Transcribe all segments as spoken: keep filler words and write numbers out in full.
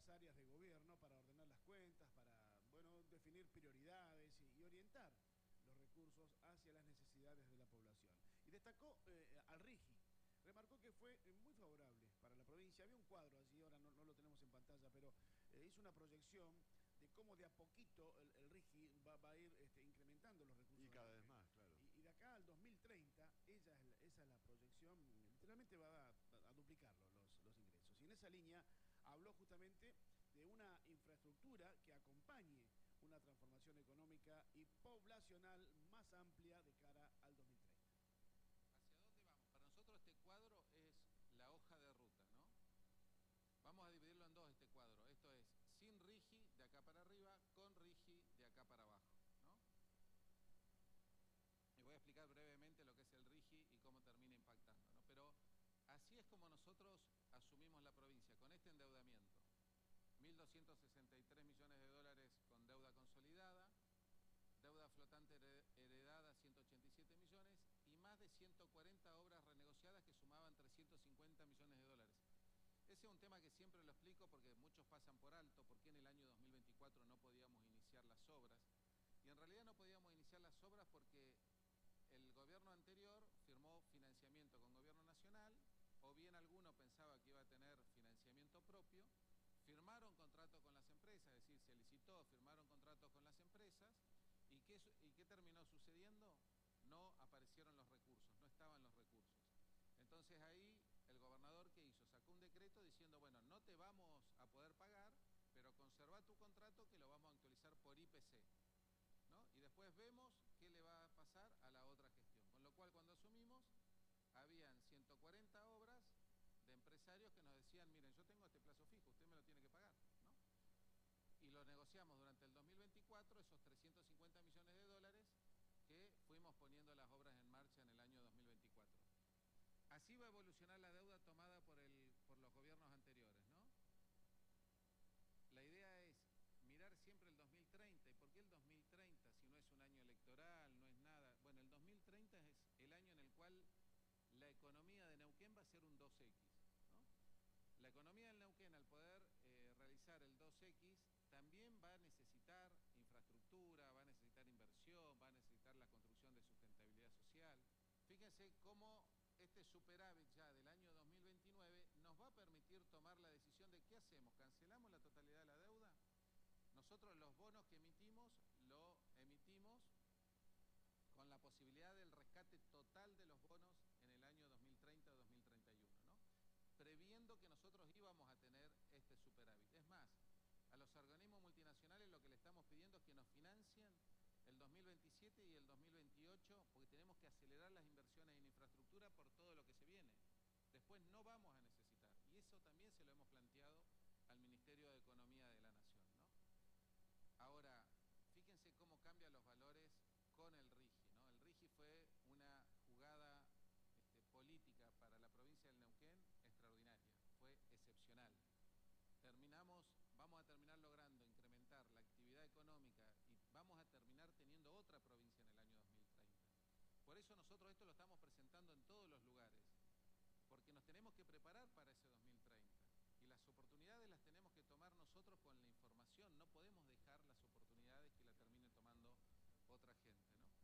distintas áreas de gobierno para ordenar las cuentas, para, bueno, definir prioridades y, y orientar los recursos hacia las necesidades de la población. Y destacó eh, al RIGI. Remarcó que fue eh, muy favorable para la provincia. Había un cuadro allí, ahora no, no lo tenemos en pantalla, pero eh, hizo una proyección de cómo de a poquito el, el RIGI va, va a ir este, incrementando los recursos Y de cada vez Neuquén. más, claro. Y, y de acá al dos mil treinta, ella es la, esa es la proyección, literalmente va a, a duplicarlo los, los ingresos. Y en esa línea habló justamente de una infraestructura que acompañe una transformación económica y poblacional más amplia de cara al dos mil treinta. ¿Hacia dónde vamos? Para nosotros este cuadro es la hoja de ruta, ¿no? Vamos a dividirlo en dos este cuadro. Esto es sin RIGI de acá para arriba, con RIGI de acá para abajo, ¿no? Y voy a explicar brevemente lo que es el RIGI y cómo termina impactando, ¿no? Pero así es como nosotros asumimos la provincia, con este endeudamiento. mil doscientos sesenta y tres millones de dólares con deuda consolidada, deuda flotante heredada ciento ochenta y siete millones y más de ciento cuarenta obras renegociadas que sumaban trescientos cincuenta millones de dólares. Ese es un tema que siempre lo explico porque muchos pasan por alto, porque en el año dos mil veinticuatro no podíamos iniciar las obras. Y en realidad no podíamos iniciar las obras porque el gobierno anterior firmó financiamiento con gobierno nacional, o bien alguno pensaba que iba a tener financiamiento propio, firmaron contratos con las empresas, es decir, se licitó, firmaron contratos con las empresas, ¿y qué, y qué terminó sucediendo? No aparecieron los recursos, no estaban los recursos. Entonces ahí el gobernador, ¿qué hizo? Sacó un decreto diciendo, bueno, no te vamos a poder pagar, pero conserva tu contrato que lo vamos a actualizar por I P C, ¿no? Y después vemos qué le va a pasar a la otra gestión. Con lo cual, cuando asumimos, habían ciento cuarenta obras de empresarios que nos decían, miren, yo tengo este plazo fijo, usted me lo tiene que pagar, ¿no? Y lo negociamos durante el dos mil veinticuatro, esos trescientos cincuenta millones de dólares que fuimos poniendo las obras en marcha en el año dos mil veinticuatro. Así va a evolucionar la deuda tomada por, el, por los gobiernos anteriores, ¿no? La idea es mirar siempre el dos mil treinta. ¿Y por qué el dos mil treinta? Si no es un año electoral, no es nada. Bueno, el dos mil treinta es el año en el cual la economía de Neuquén va a ser un dos equis, ¿no? La economía del Neuquén, al poder eh, realizar el dos equis, también va a necesitar infraestructura, va a necesitar inversión, va a necesitar la construcción de sustentabilidad social. Fíjense cómo este superávit ya del año dos mil veintinueve nos va a permitir tomar la decisión de qué hacemos. ¿Cancelamos la totalidad de la deuda? Nosotros los bonos que emitimos, lo emitimos con la posibilidad del rescate total de los bonos en el año dos mil treinta o dos mil treinta y uno, ¿no? Previendo que nosotros íbamos a tener este superávit. Es más, a los organismos multinacionales lo que le estamos pidiendo es que nos financien el dos mil veintisiete y el dos mil veintiocho, porque tenemos que acelerar las inversiones en infraestructura por todo lo que se viene. Después no vamos a necesitar, y eso también se lo hemos planteado al Ministerio de Economía de la Nación, ¿no? Ahora, fíjense cómo cambian los valores con el RIGI, ¿no? El RIGI fue una jugada este, política para la provincia del Neuquén extraordinaria, fue excepcional. Terminamos, vamos a terminar logrando incrementar la actividad económica y vamos a terminar teniendo otra provincia en el año dos mil treinta. Por eso nosotros esto lo estamos presentando en todos los lugares, porque nos tenemos que preparar para ese dos mil treinta. Y las oportunidades las tenemos que tomar nosotros con la información, no podemos dejar las oportunidades que la termine tomando otra gente, ¿no?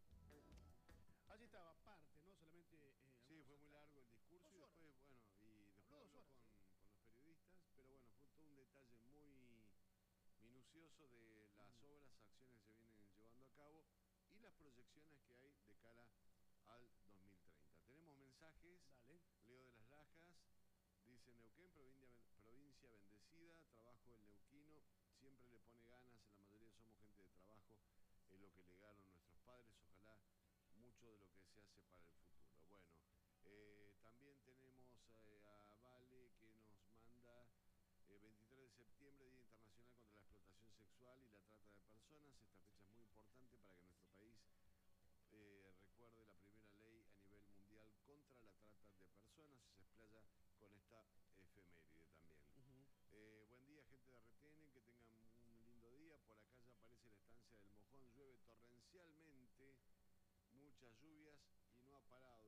Allí estaba parte, no solamente... Eh, sí, fue muy largo el discurso y después, bueno, y después habló, habló horas, con, ¿eh? con los periodistas, pero bueno, fue todo un detalle muy minucioso de las uh-huh. obras, acciones que se vienen llevando a cabo y las proyecciones que hay de cara al dos mil treinta. Tenemos mensajes. Dale. Leo de las Lajas dice: Neuquén, provincia, provincia bendecida, trabajo el neuquino, siempre le pone ganas, en la mayoría somos gente de trabajo, es lo que legaron nuestros padres, ojalá mucho de lo que se hace para el futuro. Bueno, eh, también tenemos eh, a Vale que nos manda eh, veintitrés de septiembre, Día Internacional contra la Explotación Sexual y la Trata de Personas. Esta fecha es muy importante para que nuestro país eh, recuerde la primera ley a nivel mundial contra la trata de personas. Se explaya con esta efeméride también. Uh-huh. eh, buen día, gente de R T N, que tengan un lindo día. Por acá ya aparece la estancia del Mojón, llueve torrencialmente, muchas lluvias y no ha parado.